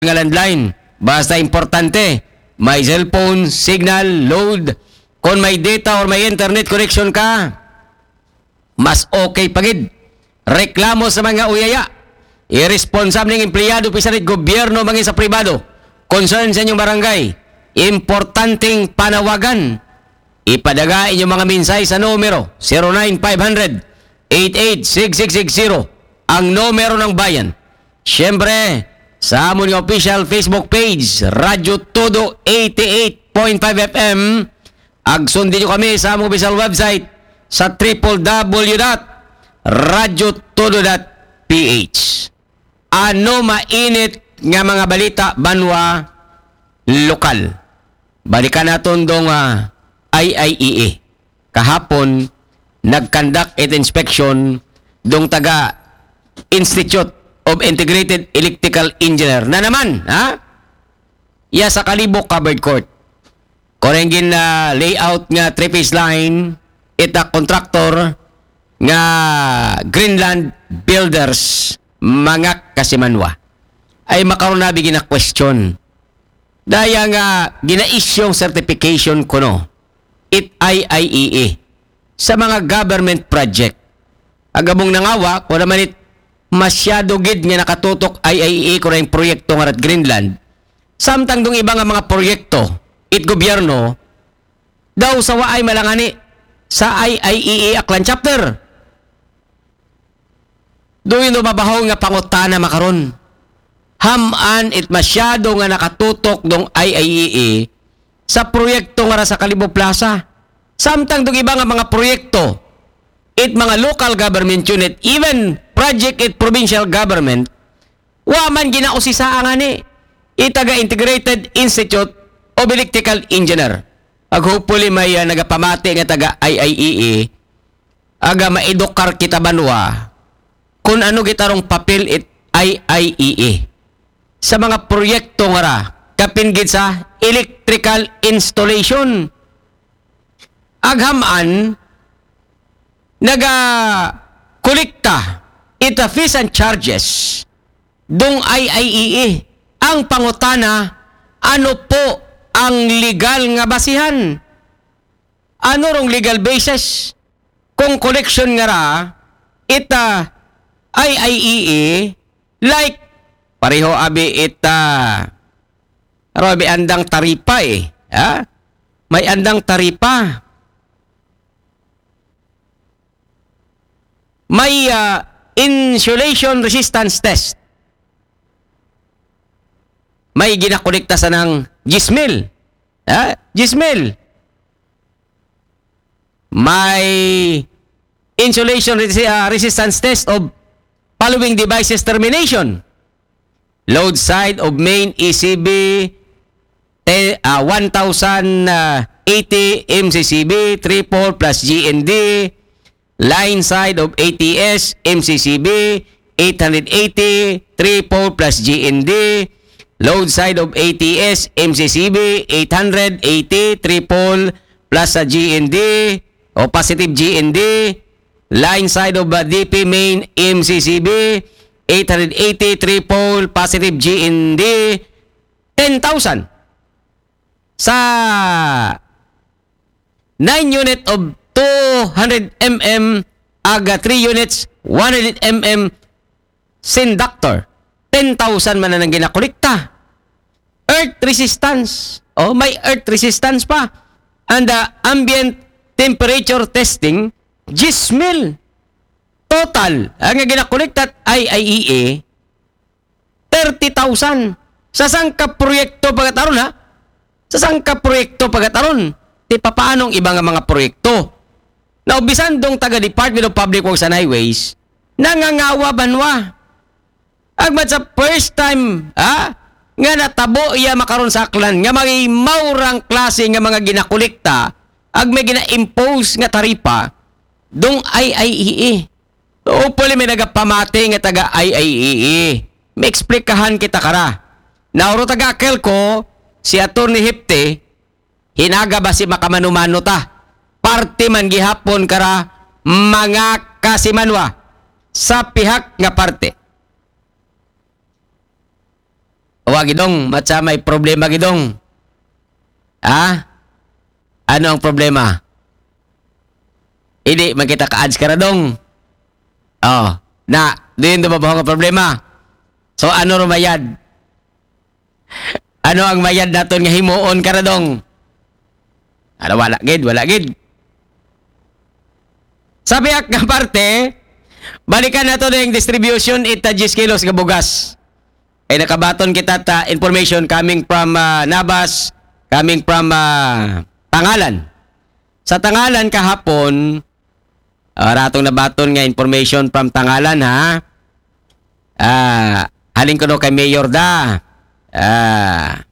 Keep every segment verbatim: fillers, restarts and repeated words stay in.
nga landline. Basta importante, may cellphone, signal, load. Kung may data or may internet connection ka, mas okay pagid. Reklamo sa mga uyaya. Irresponsable ng empleyado, pisarit gobyerno, mga sa pribado. Concern sa inyong barangay. Importanteng panawagan. Ipadaga inyong mga minsay sa numero zero nine five hundred, eight eight six six six zero. Ang numero ng bayan. Siyempre, sa amon yung official Facebook page, Radyo Todo eighty-eight point five F M. Agsundin nyo kami sa among official website sa w w w dot radyo todo dot p h. Ano mainit nga mga balita banwa lokal? Balikan natin dong uh, I I E A. Kahapon, nag-conduct at inspection dong taga Institute of Integrated Electrical Engineer na naman, ha? Iya sa Kalibok Covered Court. Korengin na uh, layout nga three-phase line, ita contractor nga Greenland Builders, mga kasimanwa. Ay makaroon na bigin na question. Daya nga gina-issue certification ko no, it I I E A sa mga government project. Agamong nangawa, kung naman it masyado gid nga nakatutok I I E A ko na yung proyekto nga rat Greenland. Samtang dong iba nga mga proyekto, it gobyerno, daw sa waay malangani sa I I E A Aklan chapter. Doon yung mabahaw nga pangutana makaron. Haman it masyado nga nakatutok dong I I E A sa proyekto nga sa Kalibo Plaza. Samtang dong iba nga mga proyekto, it mga local government unit, even project it provincial government, waman ginausisaan nga ni itaga Integrated Institute of Electrical Engineer. Ag hopefully may uh, nagapamati nga taga I I E A aga maedukar kita banwa kung ano gitarong papel it I I E A sa mga proyekto nga ra kapingid sa electrical installation. Aghaman naga kolekta ita fees and charges dong I I E A. Ang pangutana, ano po ang legal nga basihan? Ano rong legal basis? Kung collection nga ra, ita I I E A, like, pareho abi ita, arabi andang taripa eh. Ha? May andang taripa. May uh, insulation resistance test. May ginakolekta sa ng gismil. Ha? Gismil. May insulation resi- uh, resistance test of following devices termination. Load side of main E C B te, uh, one thousand eighty M C C B triple plus G N D. Line side of A T S M C C B eight eighty triple plus G N D. Load side of A T S M C C B eight eighty triple plus sa G N D o positive G N D. Line side of uh, D P main M C C B eight eighty triple positive G N D ten thousand. Sa nine unit of two hundred millimeter aga three units one hundred millimeter conductor ten thousand man na nang ginakolekta. Earth resistance. Oh, may earth resistance pa. And the ambient temperature testing, gismil. Total, ang ginakolekta I I E A, thirty thousand. Sa sangka proyekto pagkataron ha? Sa sangka proyekto pagkataron. Di pa paanong ibang mga proyekto. Naubisan dong taga Department of Public Works and Highways, nangangawa banwa. Agmat sa first time, ha? Nga natabo iya makaron sa aklan, nga mga maurang klase nga mga ginakolekta, ag may gina-impose nga taripa, dong I I E A. So, hopefully may nagapamati nga taga I I E A. May eksplikahan kita kara. Nauro taga Kelco, si Atty. Hipte, hinaga ba si makamanumano ta? Parte man gihapon kara mga kasimanwa sa pihak nga parte. Wa gidong, matsa may problema gidong. Ha? Ano ang problema? Hindi, makita ka-ads ka na dong. Oh, na, din dumabahong ang problema. So, ano rumayad? Ano ang mayad naton nga himuon ka na dong? Ano, wala gid, wala gid. Sabi ak nga parte, balikan na to na yung distribution ita ten kilos nga bugas. Ay nakabaton kita ta information coming from uh, Nabas, coming from uh, Tangalan. Sa Tangalan kahapon, uh, ratong nabaton nga information from Tangalan ha. Ah, halin ko do kay Mayor da. Ah,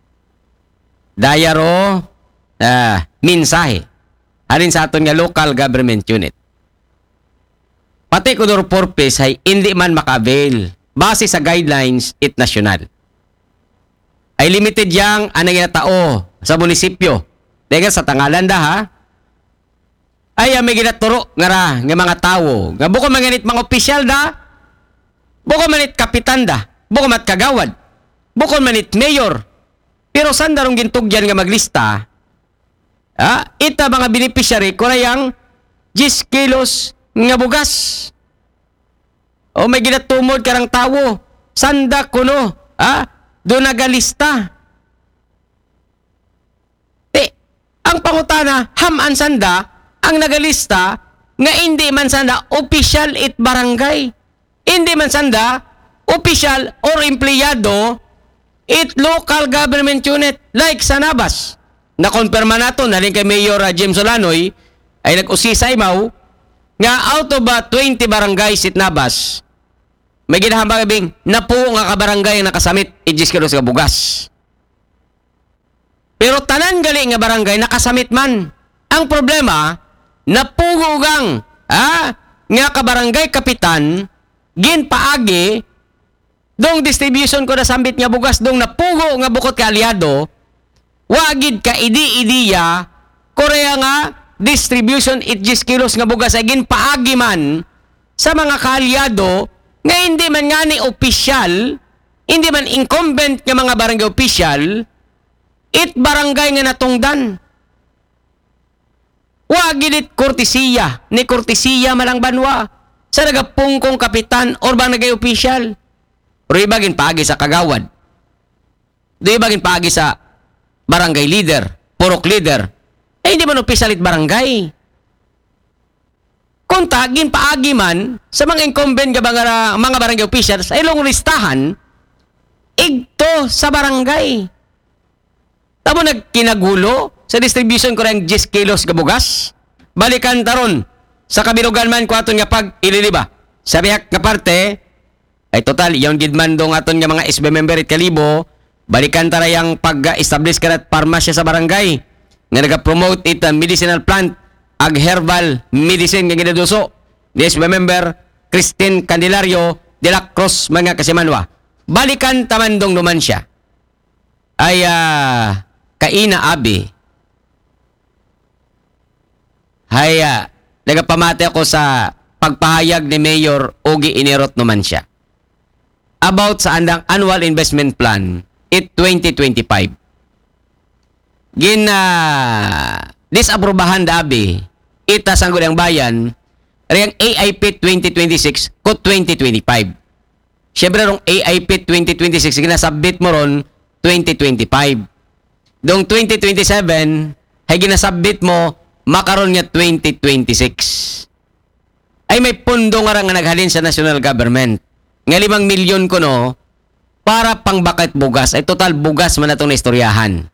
Dayaro, ah, mensahe. Halin sa aton nga local government unit. Pati ko do purpose ay hindi man maka-avail base sa guidelines it national. Ay limited yang anang nga tao sa munisipyo. Dahil sa Tangalan da ha. Ay may ginaturo nga ra nga mga tao. Nga buko manganit mga opisyal da. Buko manit kapitan da. Buko mat kagawad. Buko manit mayor. Pero saan darong gintugyan nga maglista? Ha? Ita mga beneficiary kurayang ten kilos nga bugas. O may ginatumod karang tawo. Sanda kuno. Ha? Doon nagalista. Eh, ang pangutana, haman sanda, ang nagalista, nga hindi man sanda, official it barangay. Hindi man sanda, official or empleyado, it local government unit, like sa Nabas. Nakonperma nato, narin kay Mayor uh, James Solanoy, ay nag-usisay mau, nga out of uh, twenty barangays it Nabas, may ginahambang bing na po nga kabarangay ang nakasamit ten kilos nga bugas. Pero tanan gali nga barangay nakasamit man. Ang problema, napugugang ah, nga kabarangay kapitan ginpaagi dong distribution ko na sambit nga bugas dong napugo nga bukod ka aliado wagid ka idi-idiya korea nga distribution ten kilos nga bugas ay ginpaagi man sa mga kaalyado nga hindi man nga ni opisyal, hindi man incumbent nga mga barangay opisyal, it barangay nga natungdan. Wagid it kortesiya, ni kortesiya malang banwa, sa nagapungkong kapitan or barangay opisyal. Pero ibagin paagi sa kagawad. Do ibagin paagi sa barangay leader, purok leader. Eh hindi man opisyal it barangay. Kung tagin paagi man sa mga incumbent nga mga, mga barangay officials ay long listahan igto sa barangay. Tamo nagkinagulo sa distribution ko ng ten kilos nga bugas. Balikan taron sa kabirugan man ko aton nga pag ililiba. Sabiak nga parte ay total yung gidman dong aton nga mga S B member it kalibo. Balikan tara yang pag-establish karat parmasya sa barangay nga naga-promote it uh, medicinal plant ag herbal medicine nga ginaduso. Yes, member Christine Candelario de la Cruz mga kasimanwa. Balikan tamandong naman siya. Ay uh, kaina abi. Hay uh, nagapamati ako sa pagpahayag ni Mayor Ogie Inerot naman siya. About sa andang annual investment plan it twenty twenty-five. Gin uh, disaprubahan dabi itas ang gudang bayan riyang A I P twenty twenty-six ko twenty twenty-five. Siyempre rong A I P twenty twenty-six ginasubmit mo ron twenty twenty-five. Dong twenty twenty-seven ay ginasubmit mo makaron nga twenty twenty-six. Ay may pundo nga nga naghalin sa national government. Nga limang milyon ko no para pang bakit bugas. Ay total bugas man na itong naistoryahan.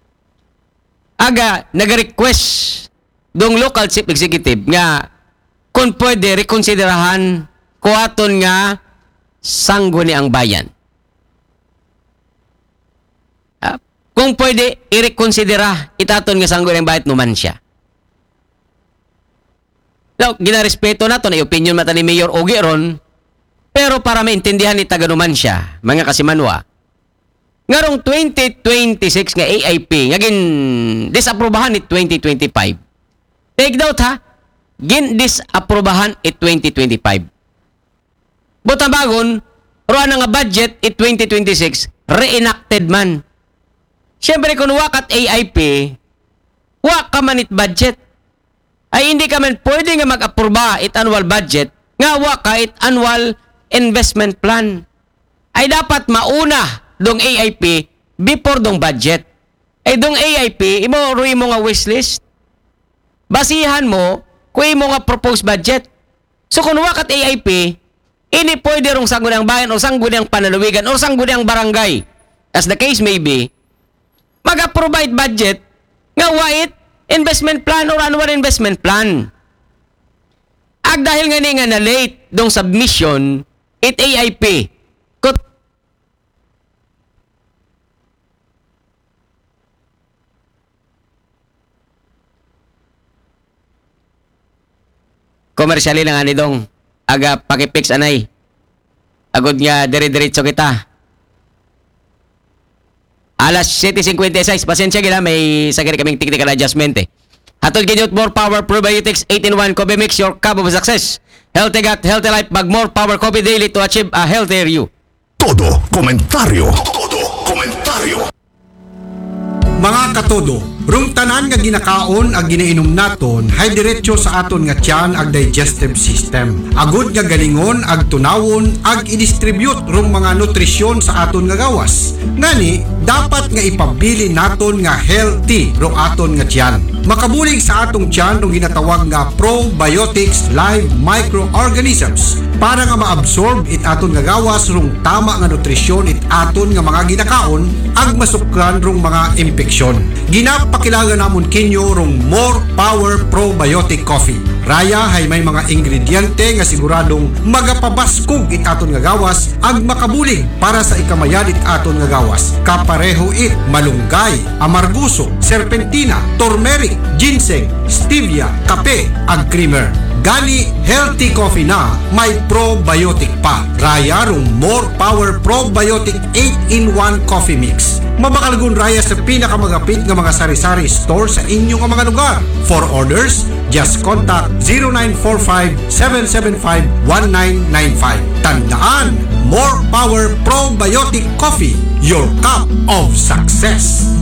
Aga, nag-request dong local chief executive nga kung pwede rekonsiderahan kuhaton nga sangguni ang bayan. Uh, kung pwede i-rekonsidera itaton nga sangguni ang bayan numan siya. Now, ginarespeto nato na opinion mata ni Mayor Ogie ron, pero para maintindihan ni taganuman siya, mga kasimanwa, ngarong twenty twenty-six nga A I P, nga gin disaprubahan ni twenty twenty-five. Take note ha, gin disaprubahan it twenty twenty-five. Buta bagon, roa na nga budget it twenty twenty-six, reenacted man. Siyempre kung wakat A I P, wa ka man it budget. Ay hindi ka man pwede nga mag-aproba it annual budget nga wa ka it annual investment plan. Ay dapat mauna dong A I P before dong budget. Ay dong A I P, imo ruy mo nga wishlist. Basihan mo kung imo nga proposed budget. So kung wakat A I P, ini pwede rong sangguniang bayan o sangguniang panalawigan o sangguniang barangay, as the case may be, mag-provide budget nga wait investment plan or annual investment plan. Ag dahil nga ni nga na late dong submission, it A I P. Kut Komersyali na nga ni dong aga pakipix anay. Agod nga dire-diretso kita. Alas seven fifty-six, pasensya gila, may sagari kaming technical adjustment eh. Hatol ginyot more power probiotics eight in one Kobe Mix, your cup of success. Healthy gut, healthy life, bag more power Kobe daily to achieve a healthier you. Todo komentaryo. Todo komentaryo. Mga katodo, rung tanan nga ginakaon ag ginainom naton hay diretso sa aton nga tiyan ag digestive system. Agud nga galingon ag tunawon ag i-distribute rung mga nutrisyon sa aton nga gawas. Ngani, dapat nga ipabili naton nga healthy rung aton nga tiyan. Makabulig sa atong tiyan rung ginatawag nga probiotics live microorganisms para nga maabsorb it aton nga gawas rung tama nga nutrisyon it aton nga mga ginakaon ag masukran rung mga infeksyon. Ginapakilaga namon kinyo rung More Power Probiotic Coffee. Raya hay may mga ingrediente nga siguradong magapabaskog it aton nga gawas ag makabulig para sa ikamayan it aton nga gawas. Kapareho it malunggay, amarguso, serpentina, turmeric, ginseng, stevia, kape ag creamer. Gani healthy coffee na may probiotic pa. Raya rung More Power Probiotic eight in one Coffee Mix. Mabakalgun raya sa pinakamagapit nga mga sari-sari store sa inyong mga lugar. For orders, just contact zero nine four five, seven seven five, one nine nine five. Tandaan, More Power Probiotic Coffee, your cup of success.